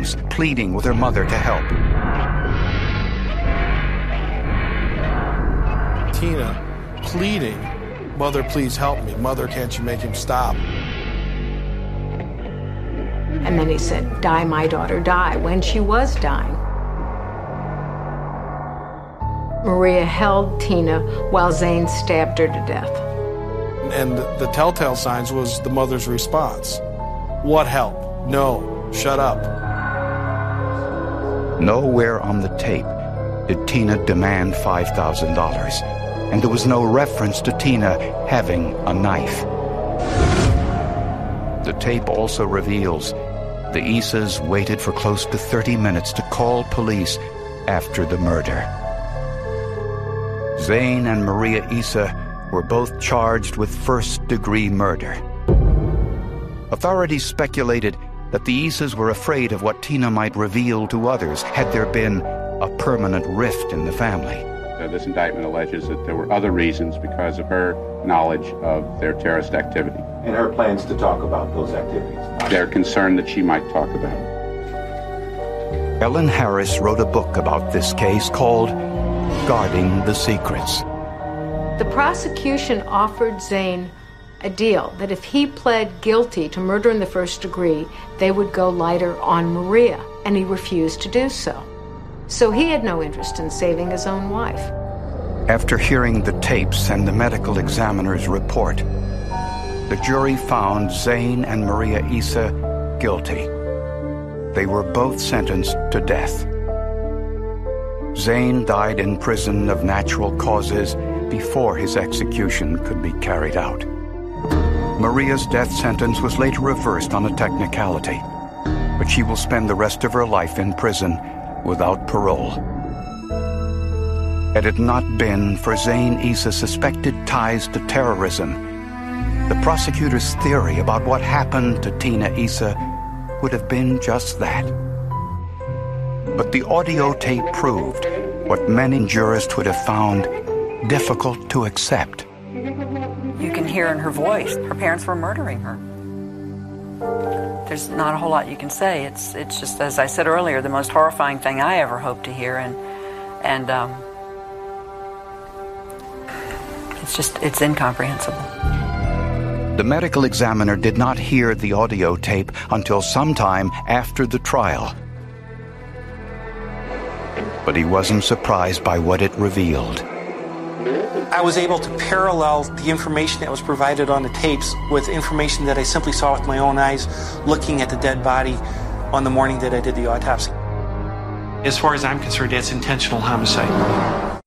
police, pleading with her mother to help. Tina pleading, "Mother, please help me. Mother, can't you make him stop?" And then he said, "Die, my daughter, die," when she was dying. Maria held Tina while Zane stabbed her to death. And the telltale signs was the mother's response. What help? No. Shut up. Nowhere on the tape did Tina demand $5,000, and there was no reference to Tina having a knife. The tape also reveals the Isas waited for close to 30 minutes to call police after the murder. Zane and Maria Isa were both charged with first-degree murder. Authorities speculated that the Isas were afraid of what Tina might reveal to others had there been a permanent rift in the family. This indictment alleges that there were other reasons because of her knowledge of their terrorist activity. And her plans to talk about those activities. They're concerned that she might talk about it. Ellen Harris wrote a book about this case called Guarding the Secrets. The prosecution offered Zane a deal that if he pled guilty to murder in the first degree, they would go lighter on Maria, and he refused to do so. So he had no interest in saving his own wife. After hearing the tapes and the medical examiner's report, the jury found Zane and Maria Isa guilty. They were both sentenced to death. Zane died in prison of natural causes before his execution could be carried out. Maria's death sentence was later reversed on a technicality, but she will spend the rest of her life in prison without parole. Had it not been for Zane Isa's suspected ties to terrorism, the prosecutor's theory about what happened to Tina Isa would have been just that. But the audio tape proved what many jurists would have found difficult to accept. You can hear in her voice, her parents were murdering her. There's not a whole lot you can say. It's just, as I said earlier, the most horrifying thing I ever hoped to hear, and it's incomprehensible. The medical examiner did not hear the audio tape until sometime after the trial. But he wasn't surprised by what it revealed. I was able to parallel the information that was provided on the tapes with information that I simply saw with my own eyes looking at the dead body on the morning that I did the autopsy. As far as I'm concerned, that's intentional homicide.